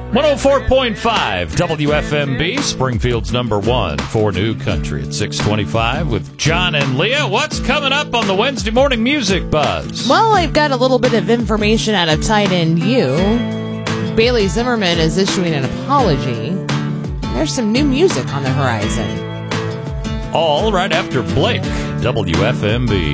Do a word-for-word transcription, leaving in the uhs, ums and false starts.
one oh four point five W F M B, Springfield's number one for New Country at six twenty-five with John and Leah. What's coming up on the Wednesday Morning Music Buzz? Well, I've got a little bit of information out of Tight End U. Bailey Zimmerman is issuing an apology. There's some new music on the horizon. All right after Blake, W F M B.